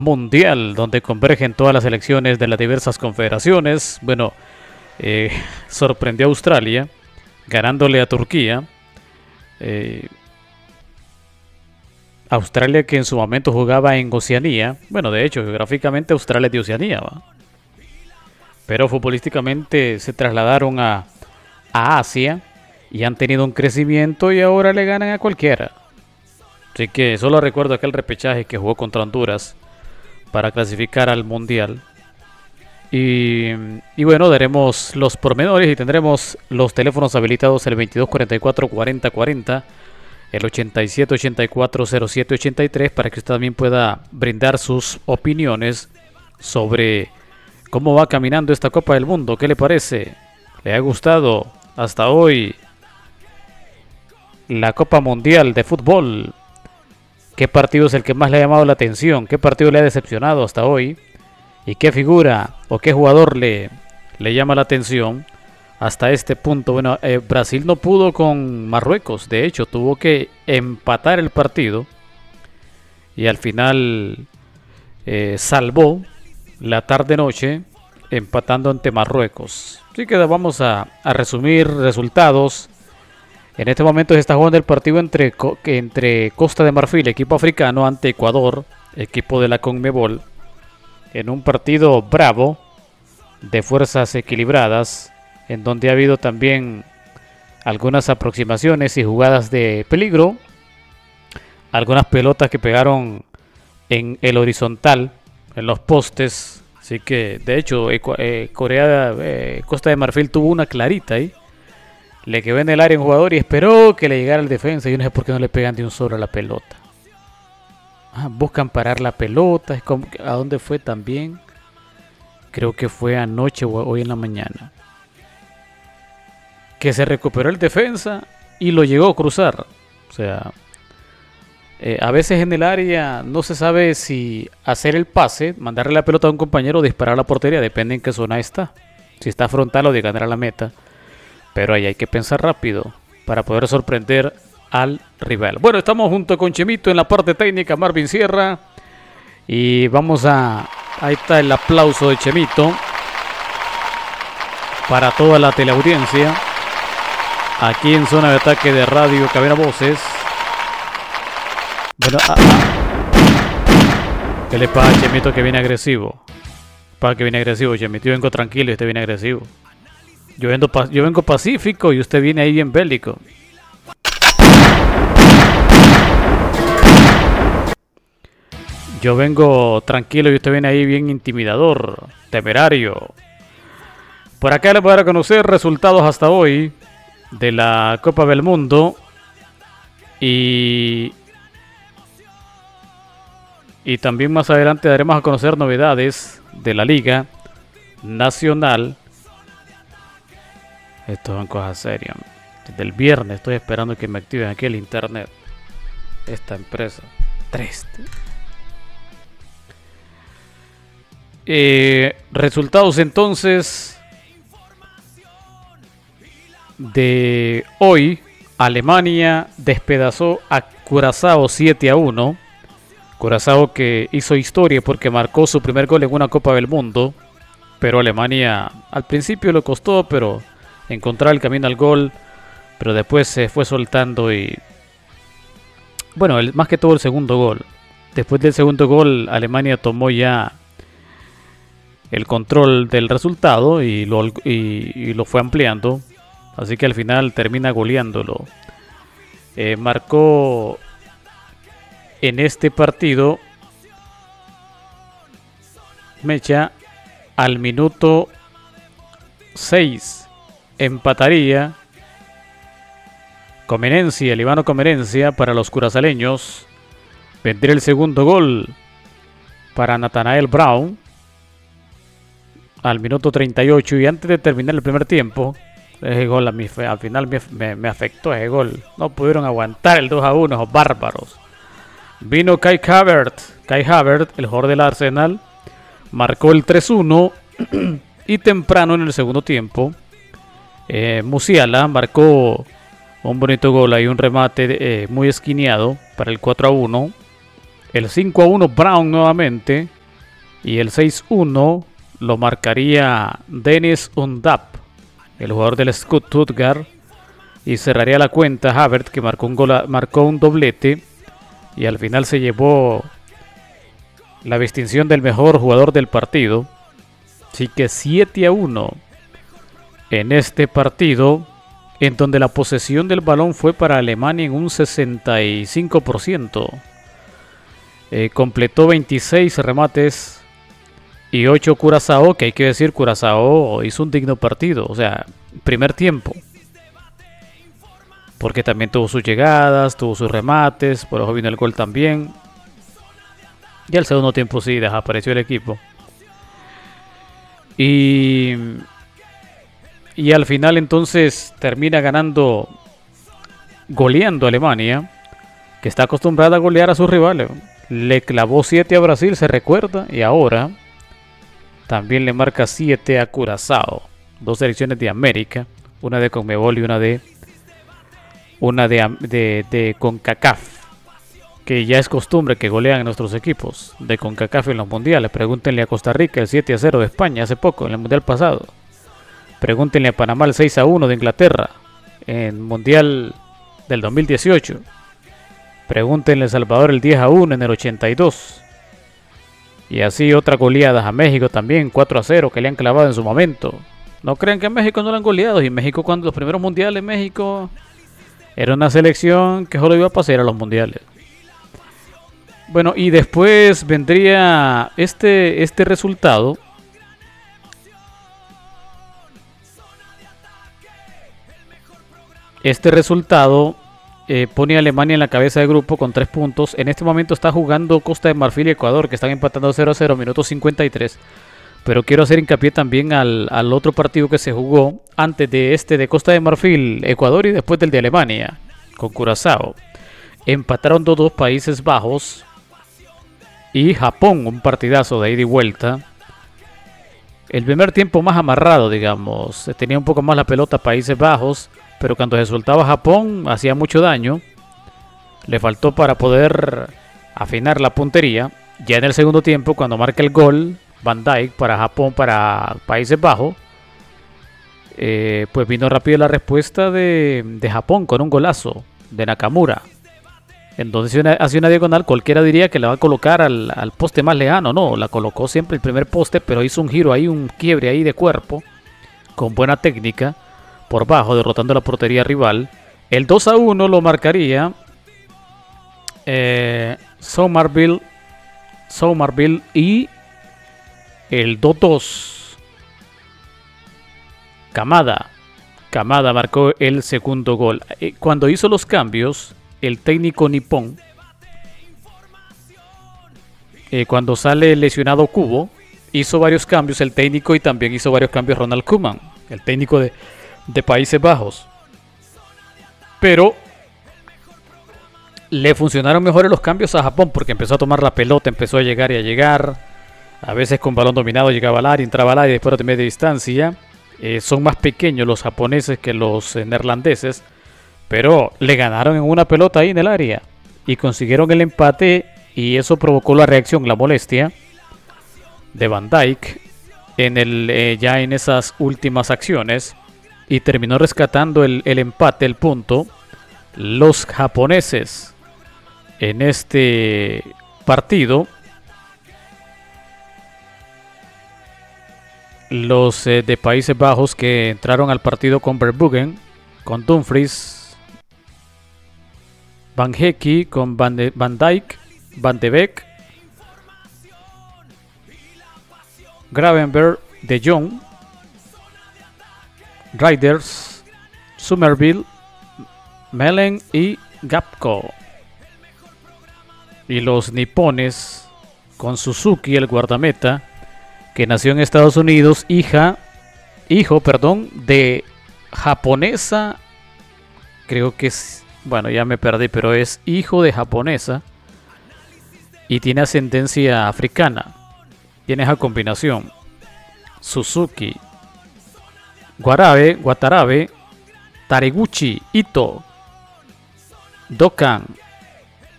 mundial donde convergen todas las selecciones de las diversas confederaciones. Bueno, sorprendió a Australia ganándole a Turquía. Eh, Australia, que en su momento jugaba en Oceanía. Bueno, de hecho, geográficamente Australia es de Oceanía, ¿va? Pero futbolísticamente se trasladaron a Asia y han tenido un crecimiento y ahora le ganan a cualquiera. Así que solo recuerdo aquel repechaje que jugó contra Honduras para clasificar al Mundial. Y bueno, daremos los pormenores y tendremos los teléfonos habilitados el 2244-4040, el 8784-0783, para que usted también pueda brindar sus opiniones sobre cómo va caminando esta Copa del Mundo. ¿Qué le parece? ¿Le ha gustado hasta hoy la Copa Mundial de Fútbol? ¿Qué partido es el que más le ha llamado la atención? ¿Qué partido le ha decepcionado hasta hoy? ¿Y qué figura o qué jugador le llama la atención hasta este punto? Bueno, Brasil no pudo con Marruecos. De hecho, tuvo que empatar el partido. Y al final salvó la tarde-noche empatando ante Marruecos. Así que vamos a resumir resultados. En este momento se está jugando el partido entre Costa de Marfil, equipo africano, ante Ecuador, equipo de la CONMEBOL. En un partido bravo, de fuerzas equilibradas, en donde ha habido también algunas aproximaciones y jugadas de peligro. Algunas pelotas que pegaron en el horizontal, en los postes. Así que, de hecho, Costa de Marfil tuvo una clarita ahí. Le quedó en el área un jugador y esperó que le llegara el defensa. Y yo no sé por qué no le pegan de un solo a la pelota. Buscan parar la pelota. Es como, ¿a dónde fue también? Creo que fue anoche o hoy en la mañana. Que se recuperó el defensa y lo llegó a cruzar. O sea, a veces en el área no se sabe si hacer el pase, mandarle la pelota a un compañero o disparar a la portería. Depende en qué zona está. Si está frontal o de ganar a la meta. Pero ahí hay que pensar rápido para poder sorprender al rival. Bueno, estamos junto con Chemito en la parte técnica, Marvin Sierra. Y vamos a... Ahí está el aplauso de Chemito para toda la teleaudiencia. Aquí en zona de ataque de Radio Cabina Voces. Bueno, ¿qué le pasa a Chemito que viene agresivo? Para que viene agresivo, Chemito. Yo vengo tranquilo y usted viene agresivo. Yo vengo pacífico y usted viene ahí bien bélico. Yo vengo tranquilo y usted viene ahí bien intimidador, temerario. Por acá les voy a dar a conocer resultados hasta hoy de la Copa del Mundo. Y también más adelante daremos a conocer novedades de la Liga Nacional. Esto son cosas serias. Desde el viernes estoy esperando que me activen aquí el internet. Esta empresa. Triste. Resultados entonces de hoy. Alemania despedazó a Curazao 7-1. Curazao que hizo historia porque marcó su primer gol en una Copa del Mundo. Pero Alemania al principio le costó, pero encontrar el camino al gol, pero después se fue soltando y bueno, más que todo el segundo gol. Después del segundo gol, Alemania tomó ya el control del resultado y lo fue ampliando, así que al final termina goleándolo. Marcó en este partido Mecha al minuto 6. Empataría Comenencia, el Ivano Comenencia para los curazaleños. Vendría el segundo gol para Nathanael Brown al minuto 38. Y antes de terminar el primer tiempo, ese gol al final me afectó ese gol. No pudieron aguantar el 2-1, esos bárbaros. Vino Kai Havertz, el jugador del Arsenal, marcó el 3-1 y temprano en el segundo tiempo Musiala marcó un bonito gol, hay un remate muy esquineado para el 4-1. El 5-1 Brown nuevamente. Y el 6-1 lo marcaría Dennis Undap, el jugador del Stuttgart. Y cerraría la cuenta Havertz, que marcó un doblete. Y al final se llevó la distinción del mejor jugador del partido. Así que 7-1 en este partido, en donde la posesión del balón fue para Alemania en un 65%. Completó 26 remates y 8 Curazao, que hay que decir, Curazao hizo un digno partido, o sea, primer tiempo. Porque también tuvo sus llegadas, tuvo sus remates, por eso vino el gol también. Y al segundo tiempo sí, desapareció el equipo. Y al final entonces termina goleando a Alemania, que está acostumbrada a golear a sus rivales. Le clavó 7 a Brasil, se recuerda, y ahora también le marca 7 a Curazao. Dos selecciones de América, una de Conmebol y una de CONCACAF, que ya es costumbre que golean a nuestros equipos de CONCACAF en los mundiales. Pregúntenle a Costa Rica el 7-0 de España hace poco, en el mundial pasado. Pregúntenle a Panamá el 6-1 de Inglaterra en el mundial del 2018. Pregúntenle a El Salvador el 10-1 en el 82. Y así otras goleadas a México también, 4-0, que le han clavado en su momento. No crean que a México no lo han goleado. Y México, cuando los primeros mundiales, México era una selección que solo iba a pasar a los mundiales. Bueno, y después vendría este resultado. Este resultado pone a Alemania en la cabeza de grupo con 3 puntos. En este momento está jugando Costa de Marfil y Ecuador, que están empatando 0-0, minuto 53. Pero quiero hacer hincapié también al otro partido que se jugó antes de Costa de Marfil, Ecuador, y después del de Alemania, con Curazao. Empataron 2-2 Países Bajos y Japón, un partidazo de ida y vuelta. El primer tiempo más amarrado, digamos. Tenía un poco más la pelota Países Bajos, pero cuando se soltaba Japón hacía mucho daño. Le faltó para poder afinar la puntería. Ya en el segundo tiempo, cuando marca el gol Van Dijk para Japón, para Países Bajos, pues vino rápido la respuesta de Japón con un golazo de Nakamura. Entonces hace una diagonal, cualquiera diría que la va a colocar al poste más lejano. No, la colocó siempre el primer poste, pero hizo un giro ahí, un quiebre ahí de cuerpo, con buena técnica, por bajo, derrotando la portería rival. El 2-1 lo marcaría Somerville, y el 2-2 Kamada marcó el segundo gol. Cuando hizo los cambios, el técnico nipón, cuando sale lesionado Kubo, hizo varios cambios el técnico, y también hizo varios cambios Ronald Koeman, el técnico de Países Bajos. Pero le funcionaron mejor los cambios a Japón, porque empezó a tomar la pelota, empezó a llegar y a llegar. A veces con balón dominado llegaba al área, entraba al área y después de media distancia. Son más pequeños los japoneses que los neerlandeses, pero le ganaron en una pelota ahí en el área y consiguieron el empate, y eso provocó la reacción, la molestia de Van Dijk ya en esas últimas acciones, y terminó rescatando el empate, el punto, los japoneses en este partido. Los de Países Bajos, que entraron al partido con Verbruggen, con Dumfries, Van Hecke, con Van Dijk, Van de Beek, Gravenberch, De Jong, Riders, Somerville, Melen y Gapco. Y los nipones con Suzuki, el guardameta, que nació en Estados Unidos, hijo de japonesa, creo que es, bueno, ya me perdí, pero es hijo de japonesa y tiene ascendencia africana. Tiene esa combinación. Suzuki, Watanabe, Tareguchi, Ito, Dokan,